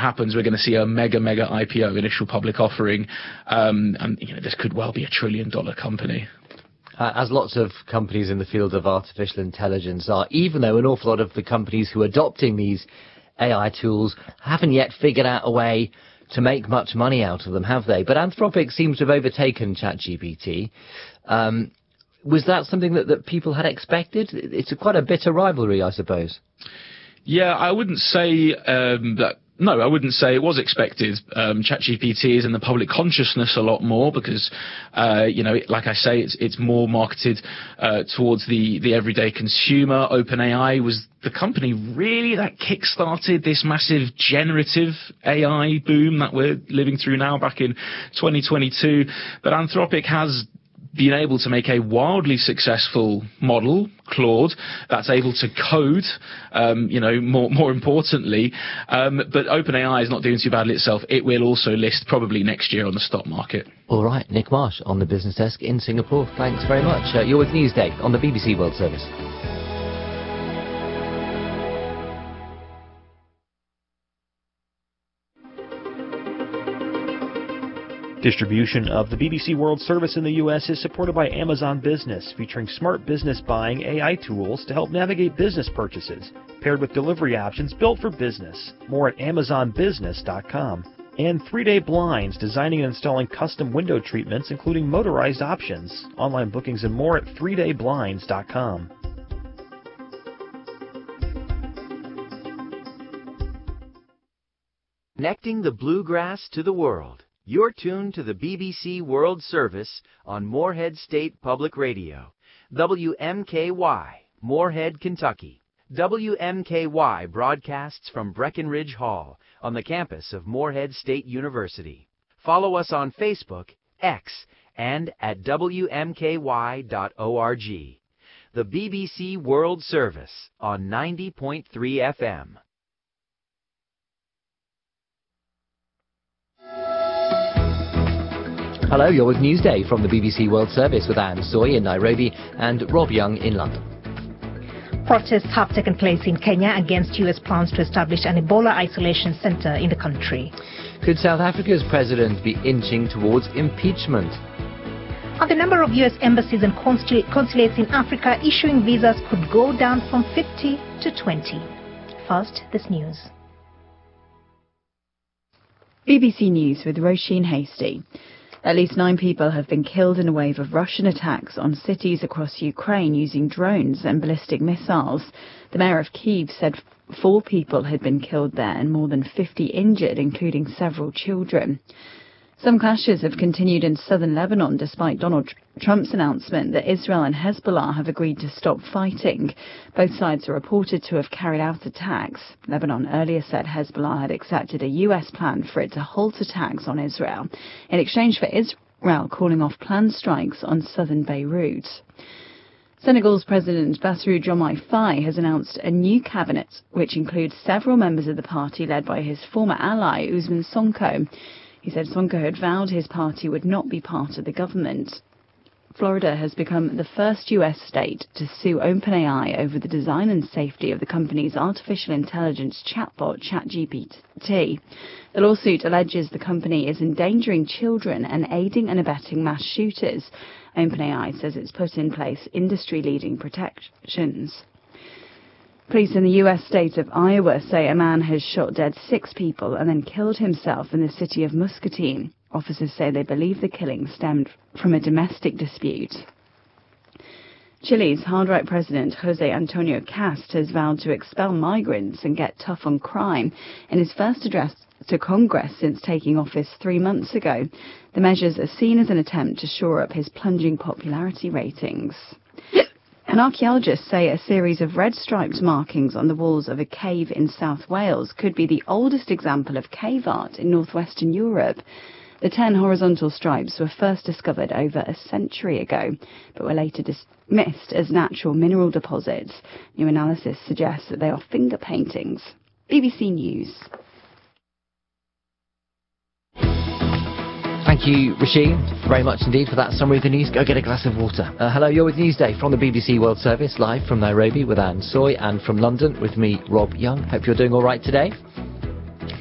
happens, we're going to see a mega IPO, initial public offering, and this could well be $1 trillion company. As lots of companies in the field of artificial intelligence are, even though an awful lot of the companies who are adopting these AI tools haven't yet figured out a way to make much money out of them, have they? But Anthropic seems to have overtaken ChatGPT. Was that something that people had expected? It's quite a bitter rivalry, I suppose. Yeah, I wouldn't say that. No, I wouldn't say it was expected. ChatGPT is in the public consciousness a lot more because, like I say, it's more marketed towards the everyday consumer. OpenAI was the company really that kick-started this massive generative AI boom that we're living through now back in 2022. But Anthropic has been able to make a wildly successful model, Claude, that's able to code, more importantly. But OpenAI is not doing too badly itself. It will also list probably next year on the stock market. All right, Nick Marsh on the business desk in Singapore. Thanks very much. You're with Newsday on the BBC World Service. Distribution of the BBC World Service in the U.S. is supported by Amazon Business, featuring smart business buying AI tools to help navigate business purchases, paired with delivery options built for business. More at AmazonBusiness.com. And 3-Day Blinds, designing and installing custom window treatments, including motorized options. Online bookings and more at 3dayblinds.com. Connecting the bluegrass to the world. You're tuned to the BBC World Service on Moorhead State Public Radio, WMKY, Moorhead, Kentucky. WMKY broadcasts from Breckenridge Hall on the campus of Moorhead State University. Follow us on Facebook, X, and at WMKY.org. The BBC World Service on 90.3 FM. Hello, you're with Newsday from the BBC World Service with Anne Soy in Nairobi and Rob Young in London. Protests have taken place in Kenya against U.S. plans to establish an Ebola isolation center in the country. Could South Africa's president be inching towards impeachment? And the number of U.S. embassies and consulates in Africa issuing visas could go down from 50 to 20. First, this news. BBC News with Roisin Hasty. At least 9 people have been killed in a wave of Russian attacks on cities across Ukraine using drones and ballistic missiles. The mayor of Kyiv said 4 people had been killed there and more than 50 injured, including several children. Some clashes have continued in southern Lebanon despite Donald Trump's announcement that Israel and Hezbollah have agreed to stop fighting. Both sides are reported to have carried out attacks. Lebanon earlier said Hezbollah had accepted a US plan for it to halt attacks on Israel in exchange for Israel calling off planned strikes on southern Beirut. Senegal's President Bassirou Diomaye Faye has announced a new cabinet, which includes several members of the party led by his former ally Ousmane Sonko. He said Sonko had vowed his party would not be part of the government. Florida has become the first U.S. state to sue OpenAI over the design and safety of the company's artificial intelligence chatbot ChatGPT. The lawsuit alleges the company is endangering children and aiding and abetting mass shooters. OpenAI says it's put in place industry-leading protections. Police in the U.S. state of Iowa say a man has shot dead 6 people and then killed himself in the city of Muscatine. Officers say they believe the killing stemmed from a domestic dispute. Chile's hard-right president Jose Antonio Cast has vowed to expel migrants and get tough on crime in his first address to Congress since taking office 3 months ago. The measures are seen as an attempt to shore up his plunging popularity ratings. And archaeologists say a series of red-striped markings on the walls of a cave in South Wales could be the oldest example of cave art in northwestern Europe. The 10 horizontal stripes were first discovered over a century ago, but were later dismissed as natural mineral deposits. New analysis suggests that they are finger paintings. BBC News. Thank you, Rasheen, very much indeed for that summary of the news. Go get a glass of water. Hello, you're with Newsday from the BBC World Service, live from Nairobi with Anne Soy, and from London with me, Rob Young. Hope you're doing all right today.